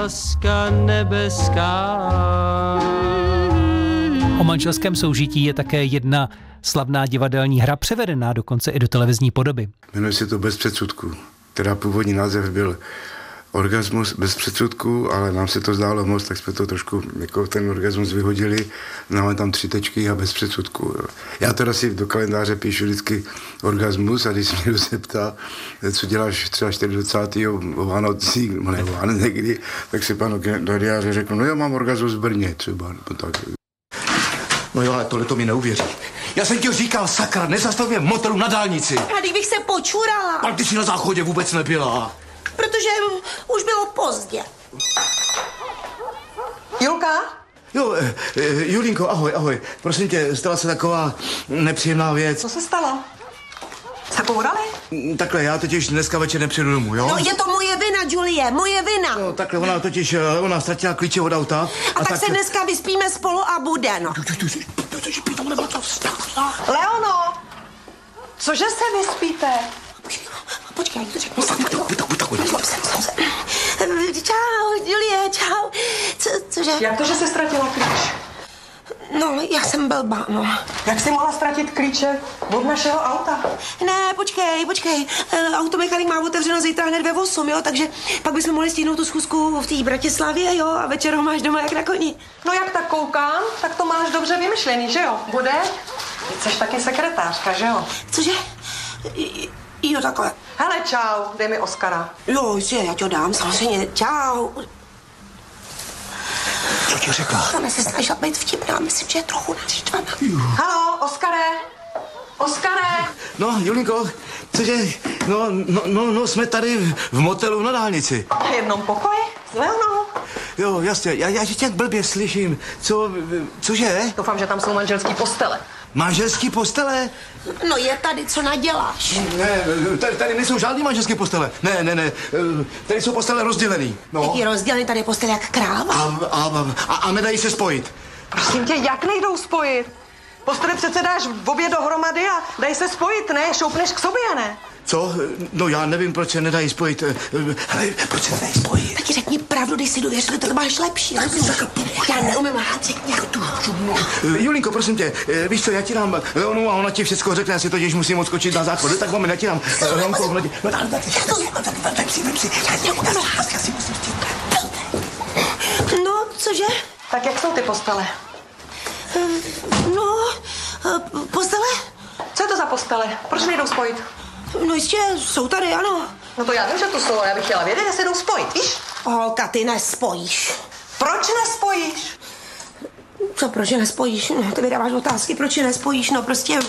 láska nebeská. O manželském soužití je také jedna slavná divadelní hra, převedená dokonce i do televizní podoby. Jmenuje se to Bez předsudků, teda původní název byl Orgasmus bez předsudků, ale nám se to zdálo moc, tak jsme to trošku jako ten orgasmus vyhodili, máme tam 3 tečky a bez předsudků. Jo. Já teda si do kalendáře píšu vždycky orgasmus a když se mě zeptá, co děláš třeba 24. o Vánocích, nebo někdy, tak si panu do diáře řeknu, no jo, mám orgasmus v Brně třeba, nebo tak. No jo, ale tohle to mi neuvěří. Já jsem ti říkal, sakra, nezastavě motoru na dálnici. A kdybych se počurala. Ale ty si na záchodě vůbec nebyla. Protože už bylo pozdě. Julka? Jo, Julinko, ahoj. Prosím tě, stala se taková nepříjemná věc. Co se stalo? Zakourali? Takhle, já totiž dneska večer nepřijdu domů, jo? No je to moje vina, Julie, moje vina. No takhle, ona ztratila klíče od auta. A tak se dneska vyspíme spolu a bude, no. Leono! Cože se vyspíte? Počkej, to řeknu. Čau, Julie, čau. Cože? Jak to, že jsi ztratila klíč? No, já jsem blbá, no. Jak jsi mohla ztratit klíče od našeho auta? Ne, počkej. Automechanik má otevřeno zítra hned ve 8, jo, takže pak bychom mohli stihnout tu schůzku v té Bratislavě, jo, a večer ho máš doma jak na koni. No jak tak koukám, tak to máš dobře vymyšlený, že jo? Bude? Ty jsi taky sekretářka, že jo? Cože? Jo, takhle. Hele, čau, dej mi Oskara. Jo, já ti ho dám, samozřejmě, čau. Co ti řekla? Ona se snažila být vtipná, myslím, že je trochu naštvaná. Halo, Oskare! No, Julinko, cože? No, jsme tady v motelu na dálnici. V jednom pokoji s Leonou. Jo, jasně, já tě tak blbě slyším. Cože? Doufám, že tam jsou manželský postele. Manželský postele? No je tady, co naděláš? Ne, tady nejsou žádný manželské postele. Ne. Tady jsou postele rozdělený. No. Jaký rozdělený, tady je postel jak kráva. A nedají se spojit. Prosím tě, jak nejdou spojit? Postele přece dáš v obě dohromady a dej se spojit, ne? Šoupneš k sobě, ne? Co? No já nevím, proč se nedají spojit. Hele, proč se nedají spojit? Taky řekni pravdu, když si důvěřili, to máš lepší, rozumíš? Já neumím lhát, řekni tu. Julinko, prosím tě, víš co, já ti dám Leonu a ona ti všechno řekne, já si totiž musím odskočit na záchod, tak moment, já ti dám Leonku, ona ti... No tak, vem si, já si musím chtít. No, cože? Tak jak jsou ty postele? No, postele? Co je to za postele? Proč nejdou spojit? No jistě, jsou tady, ano. No to já vím, že to jsou, ale já bych chtěla vědět, jestli jdou spojit, víš? Holka, ty nespojíš. Proč nespojíš? Co, proč je nespojíš? No, ty vydáváš otázky, proč je nespojíš? No prostě,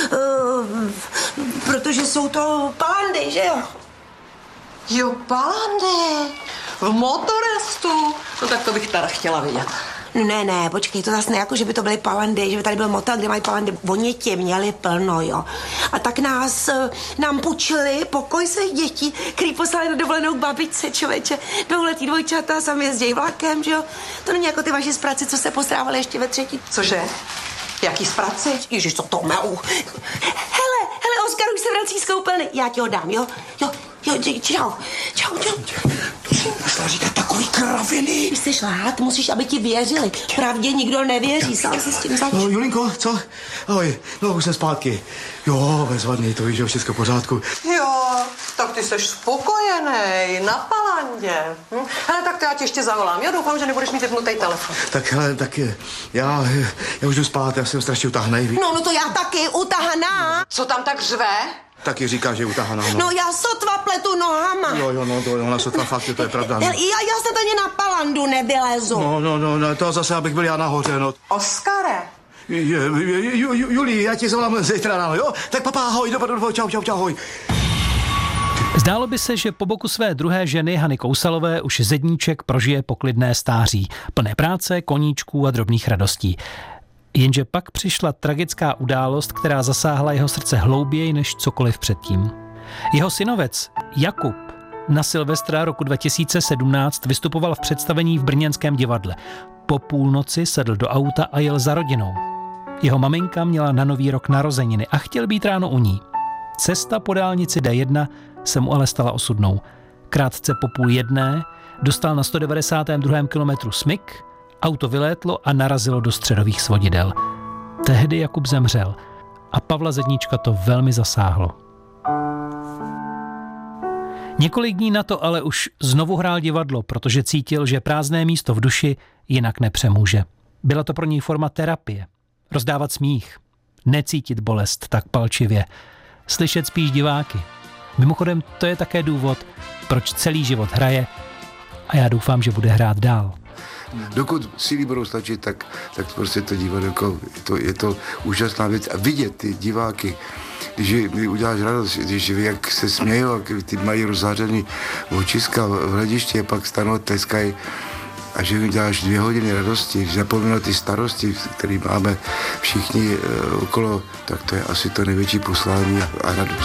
protože jsou to palandy, že jo? Jo, palandy. V motorestu. No tak to bych teda chtěla vidět. Ne, počkej, to zase ne jako, že by to byly palandy, že by tady byl motel, kde mají palandy. Oni tě měli plno, jo. A tak nám půjčili pokoj svých dětí, který poslali na dovolenou k babičce, člověče. 2letý dvojčata, sami jezdí vlakem, že jo. To není jako ty vaši zpraci, co se postrávali ještě ve 3. Cože? Jaký zpraci? Ježiš, co to melu. Hele, Oskar už se vrací z koupelny. Já ti ho dám, jo, čau. To si musela říkat takový kraviny. Když chceš lhát, musíš, aby ti věřili. Pravdě nikdo nevěří, sám se s tím zač. No, Julinko, co? Ahoj, no už jsem zpátky. Jo, bezvadný, to víš, že všechno v pořádku. Jo, tak ty jsi spokojenej, na palandě. Hele, tak to já ti ještě zavolám, jo, doufám, že nebudeš mít vypnutý telefon. Tak hele, já už jdu spát, já jsem strašně utahanej. No to já taky, utahaná. Co tam tak řve? Taky říká, že je utahaná, no. No já sotva pletu nohama. Jo, no to ona sotva fakt, to je pravda. No. Já se tady na palandu nevylezu. No, to zase, abych byl já nahoře, no. Oskare. Julii, já ti zavolám zítra ráno, jo? Tak papa, ahoj, dobro, čau, ahoj. Zdálo by se, že po boku své druhé ženy Hany Kousalové už Zedníček prožije poklidné stáří, plné práce, koníčků a drobných radostí. Jenže pak přišla tragická událost, která zasáhla jeho srdce hlouběji než cokoliv předtím. Jeho synovec Jakub na Silvestra roku 2017 vystupoval v představení v brněnském divadle. Po půlnoci sedl do auta a jel za rodinou. Jeho maminka měla na Nový rok narozeniny a chtěl být ráno u ní. Cesta po dálnici D1 se mu ale stala osudnou. Krátce po 12:30 dostal na 192. kilometru smyk, auto vylétlo a narazilo do středových svodidel. Tehdy Jakub zemřel a Pavla Zedníčka to velmi zasáhlo. Několik dní na to ale už znovu hrál divadlo, protože cítil, že prázdné místo v duši jinak nepřemůže. Byla to pro něj forma terapie. Rozdávat smích, necítit bolest tak palčivě, slyšet spíš diváky. Mimochodem, to je také důvod, proč celý život hraje a já doufám, že bude hrát dál. Dokud síly budou stačit, tak prostě to divadlo, je to úžasná věc. A vidět ty diváky, když uděláš radost, když jak se smějí, jak ty mají rozzářený očiska v hledišti a pak stanou, tleskají, a že uděláš 2 hodiny radosti, že zapomenou ty starosti, které máme všichni okolo, tak to je asi to největší poslání a radost.